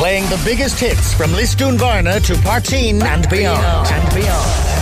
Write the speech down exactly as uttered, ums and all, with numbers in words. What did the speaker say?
Playing the biggest hits from Lisdoonvarna to Parteen and beyond. And beyond.